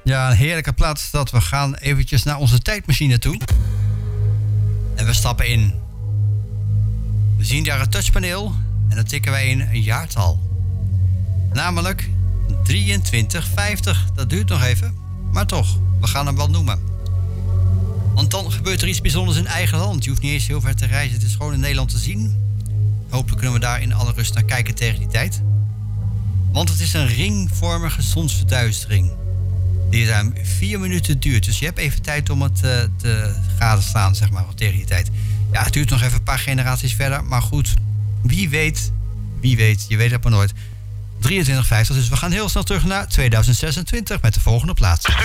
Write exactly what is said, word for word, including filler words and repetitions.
Ja, een heerlijke plaats dat we gaan eventjes naar onze tijdmachine toe. En we stappen in. We zien daar een touchpaneel en dan tikken wij in een jaartal. Namelijk drieëntwintig vijftig. Dat duurt nog even, maar toch, we gaan hem wel noemen. Want dan gebeurt er iets bijzonders in eigen land. Je hoeft niet eens heel ver te reizen, het is gewoon in Nederland te zien. Hopelijk kunnen we daar in alle rust naar kijken tegen die tijd. Want het is een ringvormige zonsverduistering. Die ruim vier minuten duurt. Dus je hebt even tijd om het uh, te gadeslaan, zeg maar, tegen die tijd. Ja, het duurt nog even een paar generaties verder. Maar goed, wie weet, wie weet, je weet het maar nooit. drieëntwintig vijftig, dus we gaan heel snel terug naar tweeduizend zesentwintig met de volgende plaats.